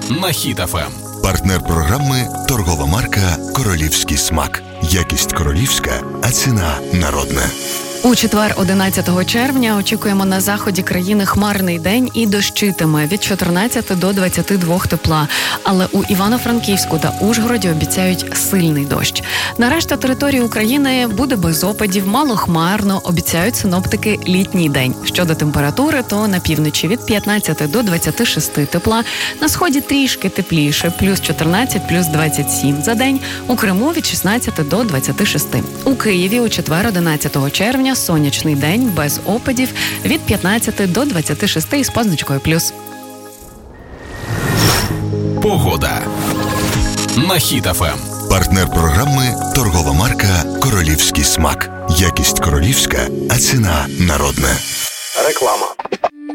на Хіт ФМ. Партнер програми – торгова марка «Королівський смак». Якість королівська, а ціна народна. У четвер, 11 червня, очікуємо на заході країни хмарний день і дощитиме від 14 до 22 тепла. Але у Івано-Франківську та Ужгороді обіцяють сильний дощ. На решта території України буде без опадів, малохмарно, обіцяють синоптики літній день. Щодо температури, то на півночі від 15 до 26 тепла, на сході трішки тепліше, плюс 14, плюс 27 за день, у Криму від 16 до 26. У Києві у четвер, 11 червня, сонячний день без опадів від 15 до 26 із позначкою плюс. Погода на Хіт ФМ. Партнер програми – торгова марка «Королівський смак». Якість королівська, а ціна народна. Реклама.